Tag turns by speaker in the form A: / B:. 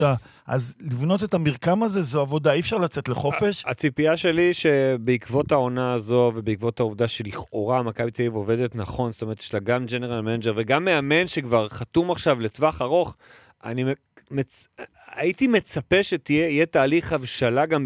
A: אז לבנות את המרקם הזה, זו עבודה, אי אפשר לצאת לחופש.
B: הציפייה שלי שבעקבות העונה הזו, ובעקבות העובדה שלכאורה מכבי תל אביב עובדת נכון, זאת אומרת, יש לה גם ג'נרל מנג'ר, וגם מאמן שכבר חתום עכשיו לטווח ארוך, הייתי מצפה שיהיה תהליך הבשלה גם